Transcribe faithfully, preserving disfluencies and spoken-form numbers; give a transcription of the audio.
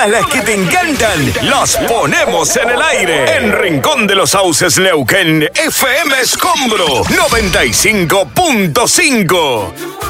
todas las que te encantan, las ponemos en el aire. En Rincón de los Sauces, Neuquén, F M Escombro noventa y cinco punto cinco.